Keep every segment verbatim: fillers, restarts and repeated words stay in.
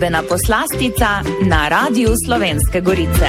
Glasbena poslastica na Radiu Slovenske Gorice.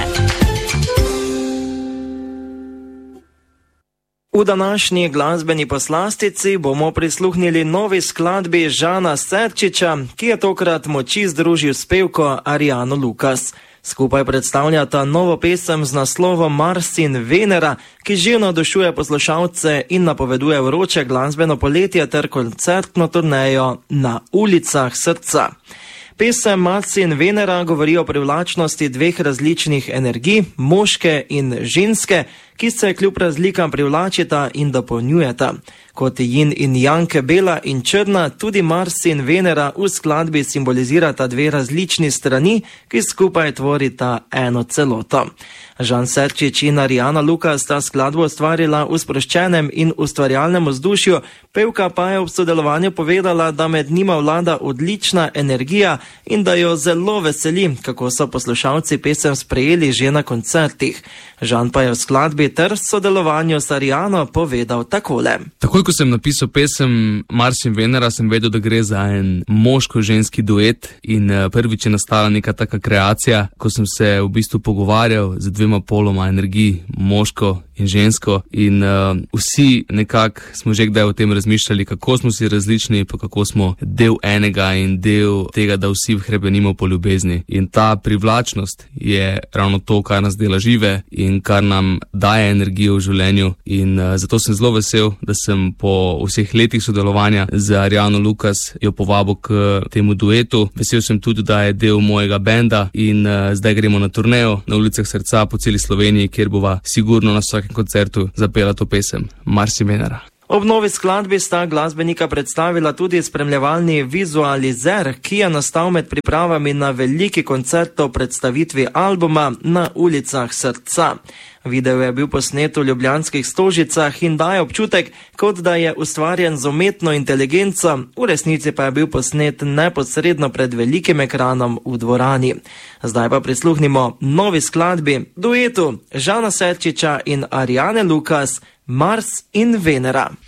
V današnji glasbeni poslastici bomo prisluhnili novi skladbi Žana Serčiča, ki je tokrat moči združil s pevko Ariano Lukas. Skupaj predstavljata novo pesem z naslovom Mars in Venera, ki že navdušuje poslušalce in napoveduje vroče glasbeno poletje ter koncertno turnejo Na ulicah srca. Pesem Mars in Venera govori o privlačnosti dveh različnih energij, moške in ženske, ki se kljub razlikam privlačita in dopolnjujeta. Kot Jin in Yang, bela in črna, tudi Mars in Venera v skladbi simbolizirata dve različni strani, ki skupaj tvorita eno celoto. Žan Serčič in Ariana Lukas sta skladbo ustvarila v sproščenem in ustvarjalnem vzdušju, pevka pa je ob sodelovanju povedala, da med njima vlada odlična energija in da jo zelo veseli, kako so poslušalci pesem sprejeli že na koncertih. Žan pa je v skladbi ter sodelovanju s Ariano povedal takole. Takoj, ko sem napisal pesem Mars in Venera, sem vedel, da gre za en moško-ženski duet in prvič je nastala neka taka kreacija, ko sem se v bistvu pogovarjal z dvema poloma energij, moško in žensko, in uh, vsi nekako smo že kdaj o tem razmišljali, kako smo si različni, pa kako smo del enega in del tega, da vsi hrebenimo po ljubezni. In ta privlačnost je ravno to, kar nas dela žive in kar nam daje energijo v življenju. In uh, zato sem zelo vesel, da sem po vseh letih sodelovanja z Ariano Lukas jo povabil k temu duetu. Vesel sem tudi, da je del mojega benda in uh, zdaj gremo na turnejo Na ulicah srca po celi Sloveniji, kjer bova sigurno na vsakem koncertu zapela to pesem Mars in Venera. Ob novi skladbi sta glasbenika predstavila tudi spremljevalni vizualizer, ki je nastal med pripravami na veliki koncert o predstavitvi albuma Na ulicah srca. Video je bil posnet v ljubljanskih Stožicah in daje občutek, kot da je ustvarjen z umetno inteligenco, v resnici pa je bil posnet neposredno pred velikim ekranom v dvorani. Zdaj pa prisluhnimo novi skladbi, duetu Žana Serčiča in Ariane Lukas, Mars in Venera.